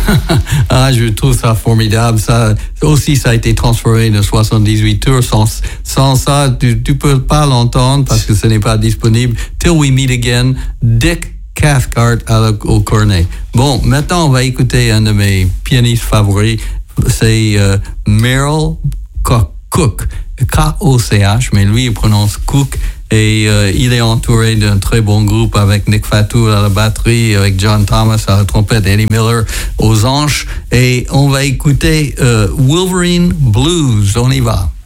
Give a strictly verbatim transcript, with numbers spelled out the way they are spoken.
Ah, je trouve ça formidable. Ça aussi, ça a été transformé de soixante-dix-huit tours. Sans, sans ça, tu, tu peux pas l'entendre parce que ce n'est pas disponible. Till We Meet Again, Dick Cathcart à la, au cornet. Bon, maintenant, on va écouter un de mes pianistes favoris. C'est euh, Merle Cook, K O C H, mais lui, il prononce Cook. Et euh, il est entouré d'un très bon groupe avec Nick Fatou à la batterie, avec John Thomas à la trompette, Eddie Miller aux hanches. Et on va écouter euh, Wolverine Blues. On y va.